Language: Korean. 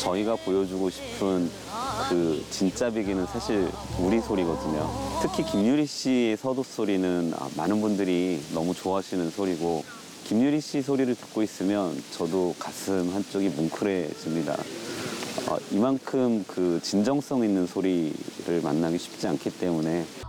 저희가 보여주고 싶은 그 진짜 비기는 사실 우리 소리거든요. 특히 김유리 씨의 서도 소리는 많은 분들이 너무 좋아하시는 소리고, 김유리 씨 소리를 듣고 있으면 저도 가슴 한쪽이 뭉클해집니다. 이만큼 그 진정성 있는 소리를 만나기 쉽지 않기 때문에